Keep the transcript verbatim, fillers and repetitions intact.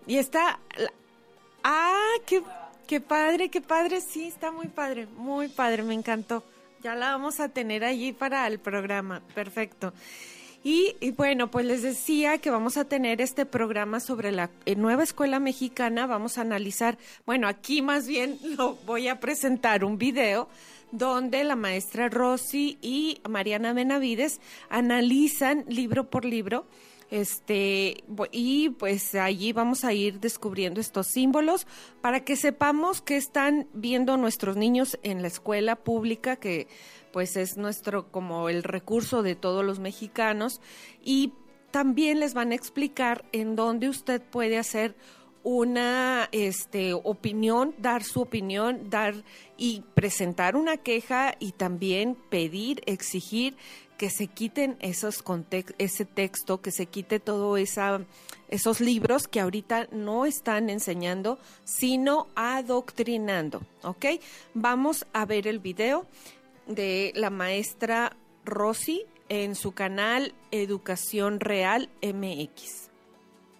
Y está... ¡Ah! ¡Qué, qué padre, qué padre! Sí, está muy padre, muy padre, me encantó. Ya la vamos a tener allí para el programa. Perfecto. Y, y bueno, pues les decía que vamos a tener este programa sobre la eh, nueva escuela mexicana. Vamos a analizar, bueno, aquí más bien lo voy a presentar un video donde la maestra Rosy y Mariana Benavides analizan libro por libro. Este, y pues allí vamos a ir descubriendo estos símbolos para que sepamos qué están viendo nuestros niños en la escuela pública, que pues es nuestro, como el recurso de todos los mexicanos, y también les van a explicar en dónde usted puede hacer una este opinión, dar su opinión, dar y presentar una queja y también pedir, exigir que se quiten esos context, ese texto, que se quite todo esa esos libros que ahorita no están enseñando, sino adoctrinando, ¿ok? Vamos a ver el video de la maestra Rosy en su canal Educación Real M X.